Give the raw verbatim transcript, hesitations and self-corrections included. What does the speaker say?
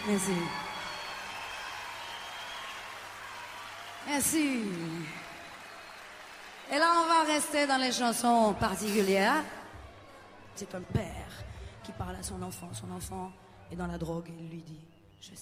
Merci. Merci. Et là, on va rester dans les chansons particulières. C'est un père qui parle à son enfant. Son enfant est dans la drogue et il lui dit « Je sais ».